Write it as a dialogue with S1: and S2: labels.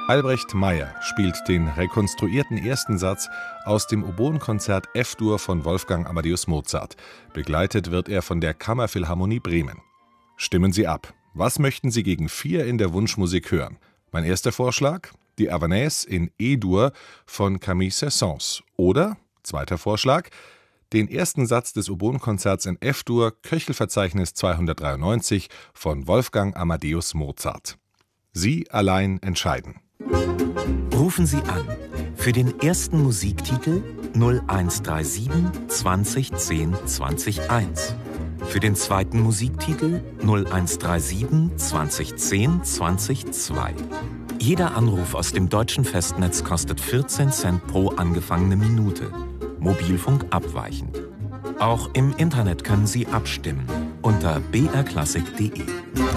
S1: Albrecht Meyer spielt den rekonstruierten ersten Satz aus dem Oboenkonzert F-Dur von Wolfgang Amadeus Mozart. Begleitet wird er von der Kammerphilharmonie Bremen. Stimmen Sie ab. Was möchten Sie gegen 4 in der Wunschmusik hören? Mein erster Vorschlag: die Havanaise in E-Dur von Camille Saint-Saëns. Oder, zweiter Vorschlag, den ersten Satz des Oboenkonzerts in F-Dur, Köchelverzeichnis 293 von Wolfgang Amadeus Mozart. Sie allein entscheiden.
S2: Rufen Sie an für den ersten Musiktitel 0137 20 10 20 1. Für den zweiten Musiktitel 0137 20 10 20 2. Jeder Anruf aus dem deutschen Festnetz kostet 14 Cent pro angefangene Minute. Mobilfunk abweichend. Auch im Internet können Sie abstimmen unter brklassik.de.